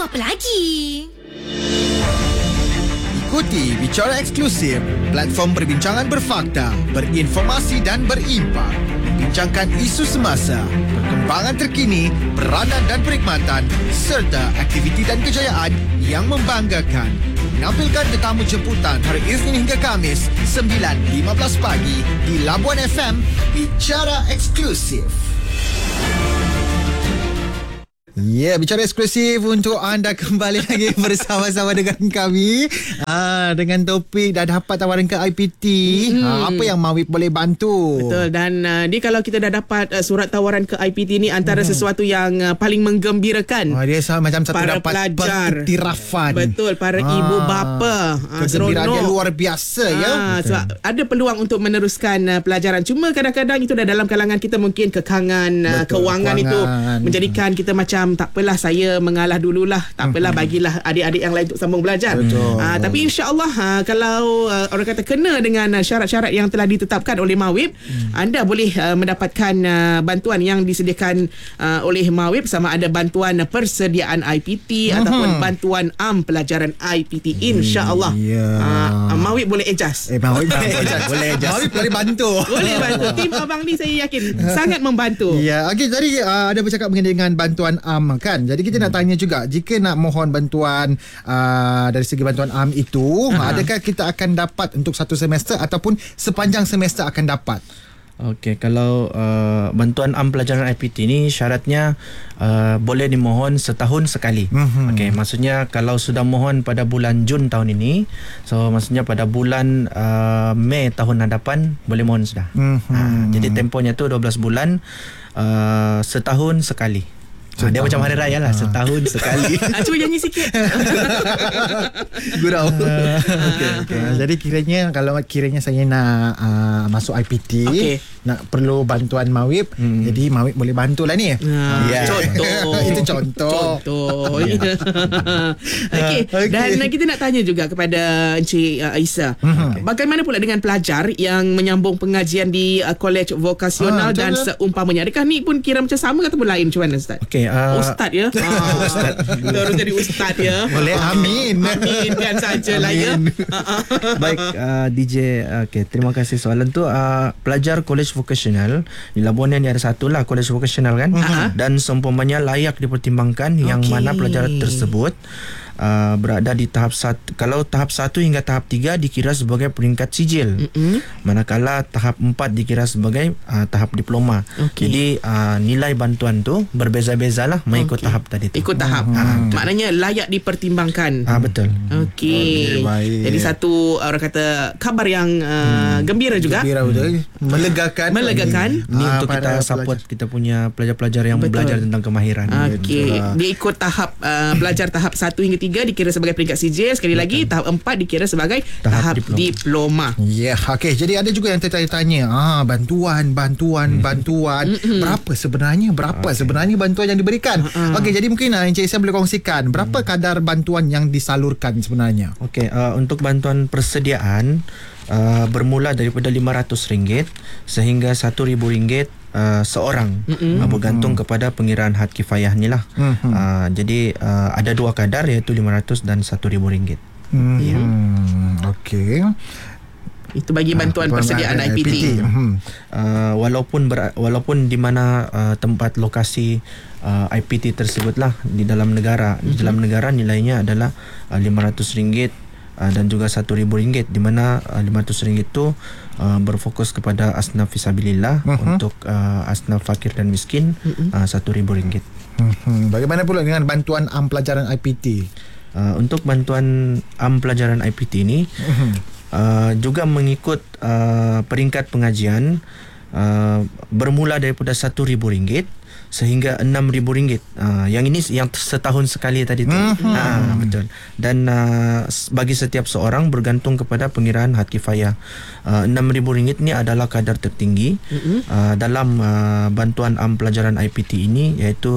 apa lagi? Ikuti Bicara Eksklusif, platform perbincangan berfakta, berinformasi dan berimbang. Bincangkan isu semasa, perkembangan terkini, peranan dan perkhidmatan serta aktiviti dan kejayaan yang membanggakan. Menampilkan tetamu jemputan hari Isnin hingga Khamis 9.15 pagi di Labuan FM. Bicara Eksklusif. Ya, Bicara Eksklusif untuk anda kembali lagi bersama-sama dengan kami dengan topik dah dapat tawaran ke IPT. Apa yang Mawib boleh bantu? Betul. Dan kalau kita dah dapat surat tawaran ke IPT ni antara sesuatu yang paling menggembirakan. Dia macam satu para dapat pelajar, pengiktirafan. Betul, para ibu bapa. Kegembiraan dia luar biasa ya. So, ada peluang untuk meneruskan pelajaran. Cuma kadang-kadang itu dah dalam kalangan kita mungkin kekangan kewangan itu menjadikan kita macam tak apalah, saya mengalah dululah, tak apalah, bagilah adik-adik yang lain untuk sambung belajar. Tapi insya-Allah kalau orang kata kena dengan syarat-syarat yang telah ditetapkan oleh Mawib, anda boleh mendapatkan bantuan yang disediakan oleh Mawib, sama ada bantuan persediaan IPT ataupun bantuan pelajaran IPT, insya-Allah. Mawib boleh adjust. Mawib boleh adjust. Mawib boleh bantu. Boleh bantu. Tim abang ni saya yakin sangat membantu. Ya, okey, jadi ada bercakap mengenai dengan bantuan kan. Jadi kita nak tanya juga, jika nak mohon bantuan dari segi bantuan itu, adakah kita akan dapat untuk satu semester ataupun sepanjang semester akan dapat? Okey, kalau bantuan pelajaran IPT ni syaratnya boleh dimohon setahun sekali. Okey, maksudnya kalau sudah mohon pada bulan Jun tahun ini, so maksudnya pada bulan Mei tahun hadapan boleh mohon sudah. Jadi tempohnya tu 12 bulan, setahun sekali. Dia macam hari raya lah, setahun sekali. Cuba nyanyi sikit. Gurau. Jadi kalau kiranya saya nak masuk IPT, nak perlu bantuan Mawib, jadi Mawib boleh bantulah ni. Contoh. Itu contoh. Dan kita nak tanya juga kepada Encik Aisyah, bagaimana pula dengan pelajar yang menyambung pengajian di kolej vokasional dan seumpamanya? Adakah ni pun kira macam sama ataupun lain? Macam mana, Ustaz? Okey, Ustaz ya. Ustaz. Terus jadi ustaz ya. Boleh, amin. Aminkan sajalah ya. Baik, DJ. Okey, terima kasih soalan tu. Pelajar kolej vokasional di Labuan ni ada satu lah kolej vokasional kan, dan seumpamanya layak dipertimbangkan yang mana pelajar tersebut berada di tahap 1. Kalau tahap 1 hingga tahap 3 dikira sebagai peringkat sijil, manakala tahap 4 dikira sebagai tahap diploma. Jadi nilai bantuan tu berbeza-bezalah mengikut tahap tadi tu. Ikut tahap. Maknanya layak dipertimbangkan. Betul. Okey. Jadi satu orang kata khabar yang gembira juga. Gembira betul. Melegakan. Ini untuk kita support kita punya pelajar-pelajar yang belajar tentang kemahiran. Okey. Dia ikut tahap belajar tahap 1 hingga 3 dikira sebagai peringkat sijil. Sekali lagi tahap 4 dikira sebagai tahap diploma. Ya, okey. Jadi ada juga yang tertanya-tanya, bantuan. Berapa sebenarnya bantuan yang diberikan? Okey, jadi mungkin Encik Aisyah boleh kongsikan berapa kadar bantuan yang disalurkan sebenarnya? Okey, untuk bantuan persediaan bermula daripada RM500 sehingga RM1,000 seorang, bergantung kepada pengiraan had kifayah ni lah. Jadi ada dua kadar, iaitu RM500 dan RM1,000. Okey. Itu bagi bantuan persediaan IPT. Walaupun di mana tempat lokasi IPT tersebut lah di dalam negara. Di dalam negara nilainya adalah RM500 dan juga RM1,000, di mana RM500 itu berfokus kepada asnaf fisabilillah, untuk asnaf fakir dan miskin RM1,000. Bagaimana pula dengan bantuan pelajaran IPT? Untuk bantuan pelajaran IPT ini juga mengikut peringkat pengajian, bermula daripada RM1,000 sehingga RM6,000. Yang ini yang setahun sekali tadi tu. Betul. Dan bagi setiap seorang bergantung kepada pengiraan had kifayah. RM6,000 ni adalah kadar tertinggi dalam bantuan pelajaran IPT ini, iaitu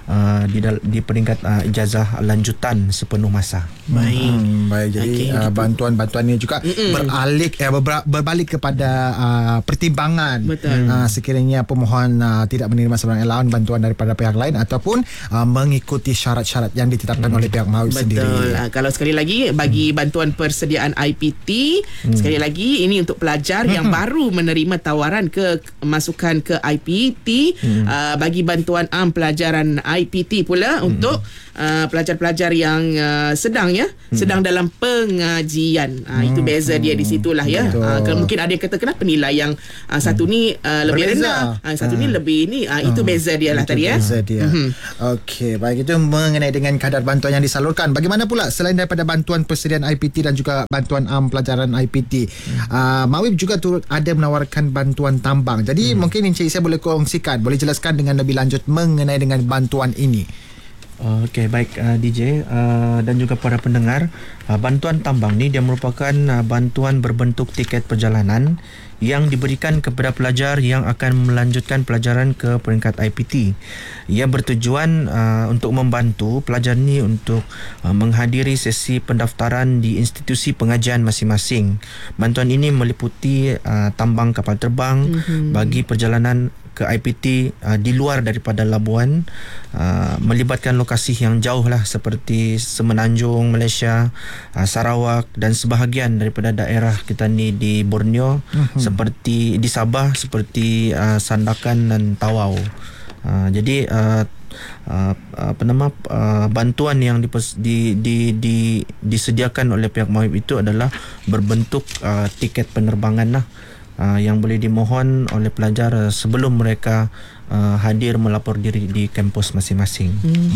di peringkat ijazah lanjutan sepenuh masa. Baik. Jadi bantuan-bantuan ini juga berbalik kepada pertimbangan. Betul. Sekiranya pemohon tidak menerima sebarang allowance bantuan daripada pihak lain ataupun mengikuti syarat-syarat yang ditetapkan oleh pihak MAWIP sendiri. Betul. Kalau sekali lagi bagi bantuan persediaan IPT, sekali lagi ini untuk pelajar yang baru menerima tawaran masukkan ke IPT, bagi bantuan pelajaran IPT pula untuk pelajar-pelajar yang sedang dalam pengajian. Itu beza dia di situlah ya. Mungkin ada yang kata kenapa nilai yang satu ni lebih rendah, satu ni lebih ni, itu beza dia lah tadi ya. Beza dia. Okey, baik, itu mengenai dengan kadar bantuan yang disalurkan. Bagaimana pula selain daripada bantuan persediaan IPT dan juga bantuan pelajaran IPT, MAWIP juga turut ada menawarkan bantuan tambang. Jadi mungkin Encik Isya boleh kongsikan, boleh jelaskan dengan lebih lanjut mengenai dengan bantuan ini. Okey, baik DJ dan juga para pendengar, bantuan tambang ni dia merupakan bantuan berbentuk tiket perjalanan yang diberikan kepada pelajar yang akan melanjutkan pelajaran ke peringkat IPT. Ia bertujuan untuk membantu pelajar ni untuk menghadiri sesi pendaftaran di institusi pengajian masing-masing. Bantuan ini meliputi tambang kapal terbang bagi perjalanan ke IPT di luar daripada Labuan, melibatkan lokasi yang jauh lah seperti Semenanjung, Malaysia, Sarawak dan sebahagian daripada daerah kita ni di Borneo, seperti di Sabah, seperti Sandakan dan Tawau. Jadi bantuan yang disediakan oleh pihak MAWIP itu adalah berbentuk tiket penerbangan lah, yang boleh dimohon oleh pelajar sebelum mereka hadir melapor diri di kampus masing-masing.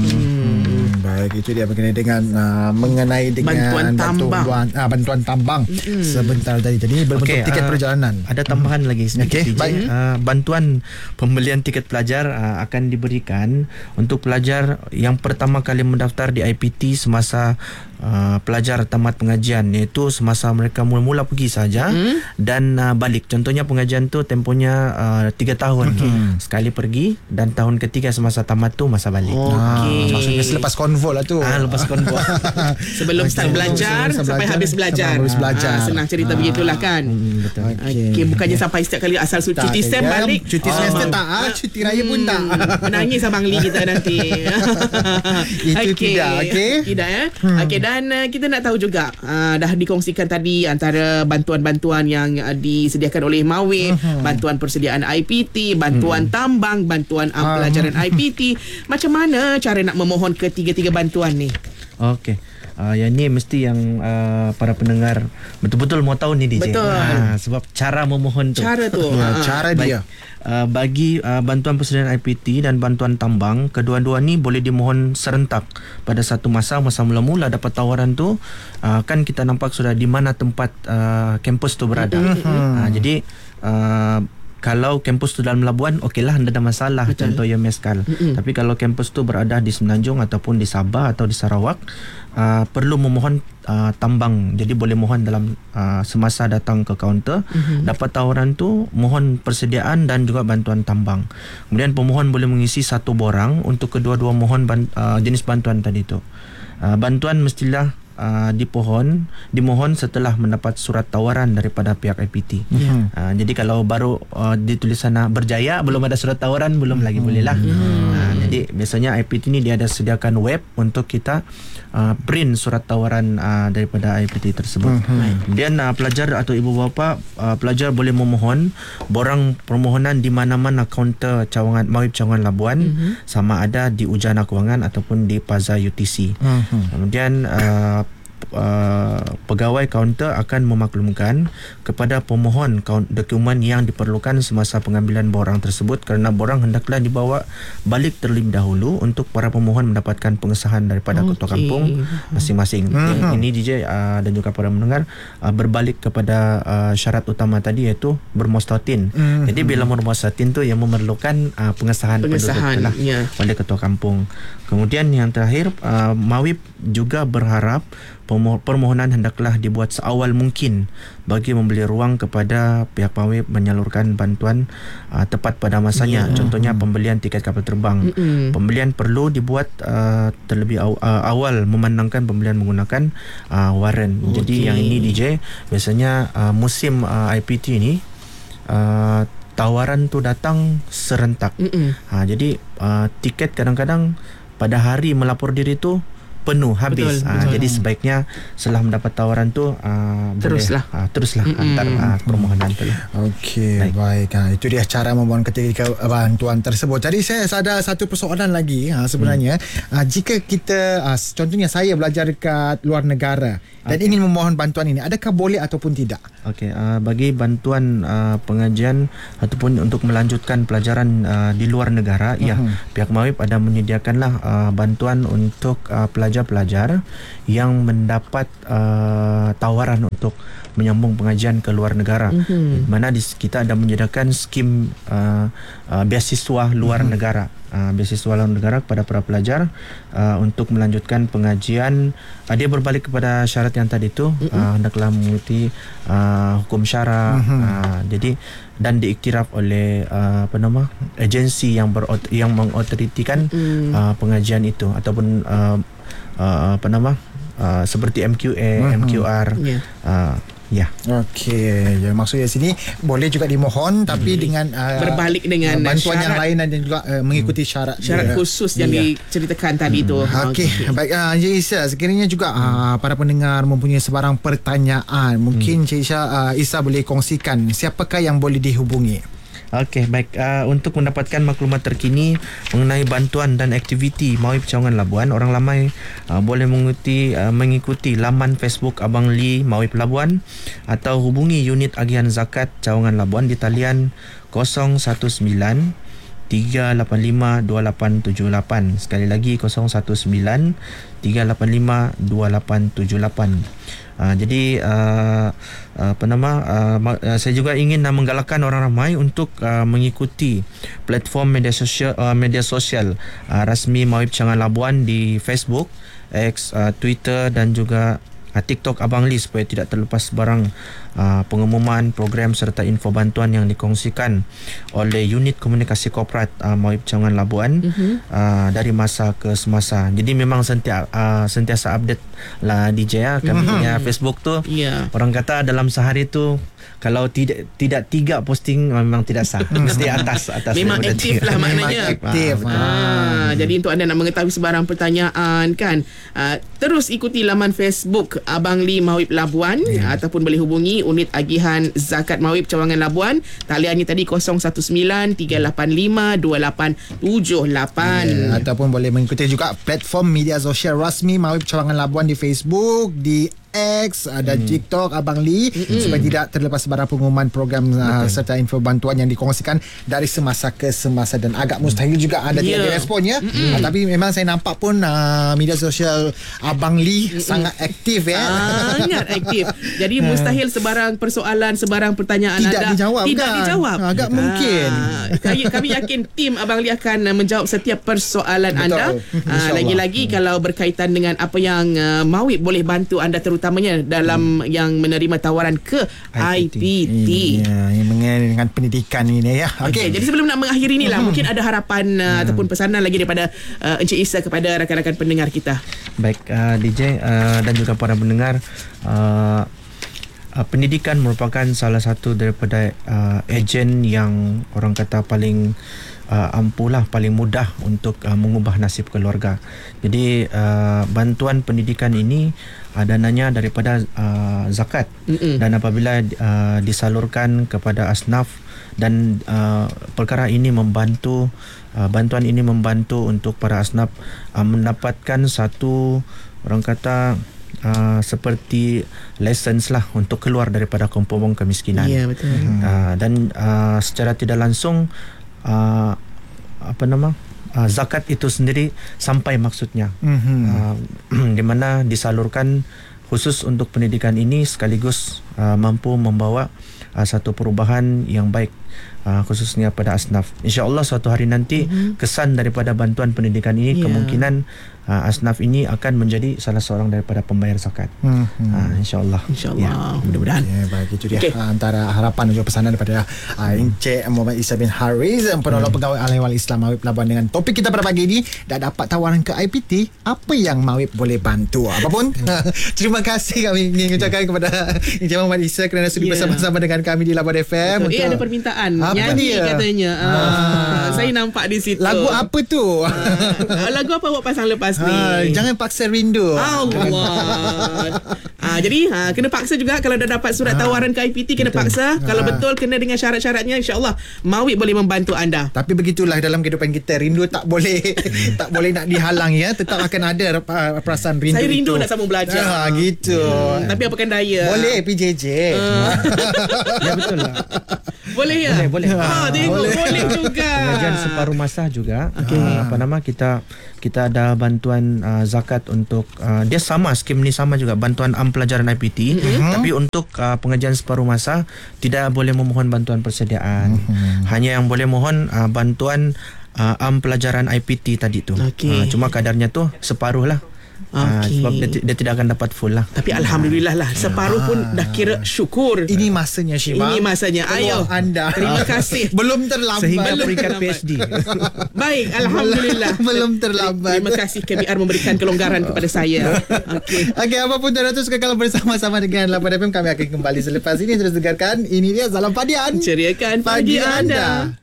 Baik, itu dia mengenai dengan bantuan tambang sebentar tadi. Jadi berbentuk tiket perjalanan. Ada tambahan lagi sedikit. Baik. Bantuan pembelian tiket pelajar akan diberikan untuk pelajar yang pertama kali mendaftar di IPT semasa pelajar tamat pengajian, iaitu semasa mereka mula-mula pergi saja dan balik. Contohnya pengajian tu tempohnya 3 tahun. Sekali pergi dan tahun ketiga semasa tamat tu masa balik. Maksudnya selepas konvo lah tu. Lepas konvo. Sebelum start belajar sampai habis belajar. Senang cerita begitulah kan. Betul. Okey, bukannya sampai setiap kali asal cuti SEM balik. Cuti semester tak, cuti raya pun tak. Menangis abang Lee kita nanti. Itu tidak. Tidak ya. Okey, dan kita nak tahu juga, dah dikongsikan tadi antara bantuan-bantuan yang disediakan oleh MAWIP, bantuan persediaan IPT, bantuan tambang, bantuan pelajaran IPT. Macam mana cara nak memohon ketiga-tiga bantuan ni? Okey. Yang ni mesti yang para pendengar betul-betul mau tahu ni DJ. Betul. Sebab cara memohon tu. Cara tu. Cara dia. Bagi bantuan persediaan IPT dan bantuan tambang, kedua-dua ni boleh dimohon serentak pada satu masa mula-mula dapat tawaran tu. Kan kita nampak sudah di mana tempat kampus tu berada. Jadi kalau kampus tu dalam Labuan, okeylah, tidak ada masalah. Betul. Contoh Meskal. Tapi kalau kampus tu berada di Semenanjung ataupun di Sabah atau di Sarawak, perlu memohon tambang. Jadi boleh mohon dalam semasa datang ke kaunter, dapat tawaran tu, mohon persediaan dan juga bantuan tambang. Kemudian pemohon boleh mengisi satu borang untuk kedua-dua mohon jenis bantuan tadi tu. Bantuan mestilah dimohon setelah mendapat surat tawaran daripada pihak IPT. Jadi kalau baru ditulis sana berjaya, belum ada surat tawaran, belum lagi bolehlah. Jadi biasanya IPT ni dia ada sediakan web untuk kita print surat tawaran daripada IPT tersebut. Kemudian pelajar atau ibu bapa pelajar boleh memohon borang permohonan di mana-mana kaunter cawangan MAWIP Cawangan Labuan, sama ada di Ujana Kewangan ataupun di Plaza UTC. Kemudian pegawai kaunter akan memaklumkan kepada pemohon dokumen yang diperlukan semasa pengambilan borang tersebut, kerana borang hendaklah dibawa balik terlebih dahulu untuk para pemohon mendapatkan pengesahan daripada ketua kampung masing-masing. Ini DJ dan juga para mendengar berbalik kepada syarat utama tadi, iaitu bermustatin. Jadi bila bermustatin tu yang memerlukan pengesahan penduduk telah oleh ketua kampung. Kemudian yang terakhir, MAWIP juga berharap permohonan hendaklah dibuat seawal mungkin bagi memberi ruang kepada pihak PAWIP menyalurkan bantuan tepat pada masanya. Contohnya pembelian tiket kapal terbang. Pembelian perlu dibuat terlebih awal memandangkan pembelian menggunakan waran. Jadi yang ini DJ biasanya musim IPT ini tawaran tu datang serentak. Jadi tiket kadang-kadang pada hari melapor diri tu penuh habis. Betul. Jadi sebaiknya setelah mendapat tawaran tu teruslah hantar permohonan tu. Okey, baik. Itu dia cara memohon ketika bantuan tersebut. Jadi saya ada satu persoalan lagi sebenarnya. Jika kita contohnya saya belajar dekat luar negara dan ingin memohon bantuan ini, adakah boleh ataupun tidak? Okey, bagi bantuan pengajian ataupun untuk melanjutkan pelajaran di luar negara, pihak MAWIP ada menyediakanlah bantuan untuk pelajar-pelajar yang mendapat tawaran untuk menyambung pengajian ke luar negara. Mana kita ada menyediakan skim beasiswa luar negara. Beasiswa luar negara kepada para pelajar untuk melanjutkan pengajian. Dia berbalik kepada syarat yang tadi itu, hendaklah mengikuti hukum syara, jadi dan diiktiraf oleh agensi yang mengotoritikan pengajian itu ataupun seperti MQA, MQR. Okey, maksudnya sini boleh juga dimohon tapi dengan berbalik dengan bantuan syarat yang lain dan juga mengikuti syarat khusus yang diceritakan tadi tu. Okey, baik. Encik Isa, sekiranya juga para pendengar mempunyai sebarang pertanyaan, mungkin Encik Isa boleh kongsikan siapakah yang boleh dihubungi? Okey, baik. Untuk mendapatkan maklumat terkini mengenai bantuan dan aktiviti MAWIP Cawangan Labuan, orang ramai boleh mengikuti laman Facebook Abang Lee MAWIP Labuan atau hubungi unit agihan zakat Cawangan Labuan di talian 019 385 2878. Sekali lagi 019 385 2878. Jadi saya juga ingin menggalakkan orang ramai untuk mengikuti platform media sosial rasmi MAWIP Cawangan Labuan di Facebook, X, Twitter dan juga TikTok Abang Lee supaya tidak terlepas barang pengumuman, program serta info bantuan yang dikongsikan oleh unit komunikasi korporat MAWIP Cawangan Labuan dari masa ke semasa. Jadi memang sentiasa update lah DJ kami punya Facebook tu. Orang kata dalam sehari tu kalau tidak 3 posting memang tidak sah. Mesti atas memang aktif lah maknanya. Aktif. Jadi untuk anda nak mengetahui sebarang pertanyaan kan, terus ikuti laman Facebook Abang Lee MAWIP Labuan ataupun boleh hubungi unit agihan zakat MAWIP Cawangan Labuan. Taliannya tadi 019 385 2878. Ataupun boleh mengikuti juga platform media sosial rasmi MAWIP Cawangan Labuan di Facebook, di X, ada TikTok Abang Lee supaya tidak terlepas sebarang pengumuman program serta info bantuan yang dikongsikan dari semasa ke semasa. Dan agak mustahil juga anda tidak direspon tapi memang saya nampak pun media sosial Abang Lee sangat aktif sangat aktif. Jadi mustahil sebarang persoalan, sebarang pertanyaan tidak dijawab. Agak mungkin kami yakin tim Abang Lee akan menjawab setiap persoalan anda. Lagi-lagi kalau berkaitan dengan apa yang MAWIP boleh bantu anda, terutamanya dalam yang menerima tawaran ke IPT. Yang mengenai dengan pendidikan ini Okey, jadi sebelum nak mengakhiri ni lah, mungkin ada harapan ataupun pesanan lagi daripada Encik Isa kepada rakan-rakan pendengar kita. Baik, DJ dan juga para pendengar, pendidikan merupakan salah satu daripada ejen yang orang kata paling ampuhlah, paling mudah untuk mengubah nasib keluarga. Jadi bantuan pendidikan ini dananya daripada zakat dan apabila disalurkan kepada asnaf dan perkara ini membantu bantuan ini membantu untuk para asnaf mendapatkan satu orang kata seperti lessons lah untuk keluar daripada kompong kemiskinan. Ya, betul. Dan secara tidak langsung zakat itu sendiri sampai maksudnya, di mana disalurkan khusus untuk pendidikan ini sekaligus mampu membawa satu perubahan yang baik khususnya pada asnaf. InsyaAllah suatu hari nanti kesan daripada bantuan pendidikan ini kemungkinan asnaf ini akan menjadi salah seorang daripada pembayar zakat. InsyaAllah. Mudah-mudahan. Baik, itu dia antara harapan dan juga pesanan daripada Encik Muhammad Isa bin Haris, penolong pegawai Al-Ehwal Islam Mawib Labuan. Dengan topik kita pada pagi ini, dah dapat tawaran ke IPT, apa yang Mawib boleh bantu? Apapun, terima kasih kami ingin ucapkan kepada Encik Muhammad Isa kerana sudi bersama-sama dengan kami di Labuan FM. Ada permintaan nyanyi dia? katanya. Saya nampak di situ. Lagu apa tu? Lagu apa awak pasang lepas ni? Jangan paksa rindu. Allah. Jadi kena paksa juga. Kalau dah dapat surat tawaran ke IPT, kena paksa. Kalau betul kena dengan syarat-syaratnya, insya-Allah Mawib boleh membantu anda. Tapi begitulah dalam kehidupan kita, rindu tak boleh tak boleh nak dihalang ya. Tetap akan ada perasaan rindu. Saya rindu itu. nak sambung belajar. Gitu. Tapi apakan daya. Boleh PJJ. Ya betul lah. Boleh ya? Boleh. Tengok boleh juga. Pengajian separuh masa juga. Kita ada bantuan zakat untuk dia sama, skim ni sama juga, bantuan am pelajaran IPT, tapi untuk pengajian separuh masa tidak boleh memohon bantuan persediaan. Hanya yang boleh mohon bantuan am pelajaran IPT tadi tu. Cuma kadarnya tu separuh lah. Sebab dia tidak akan dapat full lah. Tapi Alhamdulillah lah, separuh pun dah kira syukur. Ini masanya Syibah. Ini masanya. Ayo anda. Terima kasih. Belum terlambat. Sehingga peringkat PhD. Baik, Alhamdulillah. Belum terlambat. Terima kasih KBR memberikan kelonggaran kepada saya. Okey, apapun tuan Datuk, kalau bersama-sama dengan Lapan FM, kami akan kembali selepas ini. Terus dengarkan, ini dia Salam Padian. Ceriakan pagi anda.